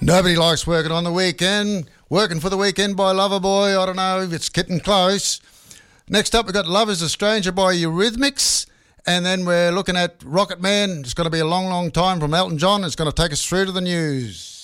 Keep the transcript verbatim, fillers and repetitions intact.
Nobody likes working on the weekend. Working for the Weekend by Loverboy. I don't know if it's getting close. Next up, we've got Love is a Stranger by Eurythmics. And then we're looking at Rocket Man. It's going to be a long, long time from Elton John. It's going to take us through to the news.